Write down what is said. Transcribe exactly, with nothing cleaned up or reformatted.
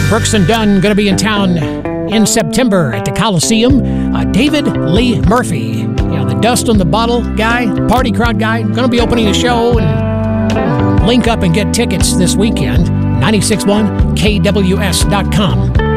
Brooks and Dunn going to be in town in September at the Coliseum. Uh, David Lee Murphy, you know, the Dust on the Bottle guy, party crowd guy, going to be opening a show, and link up and get tickets this weekend. nine six one K W S dot com.